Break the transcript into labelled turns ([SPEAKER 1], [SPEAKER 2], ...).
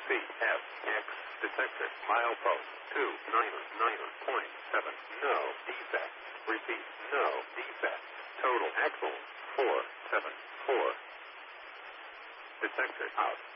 [SPEAKER 1] CFX detector. Milepost 299.7. No defects. Repeat. No defects. Total axle 474. Detector out.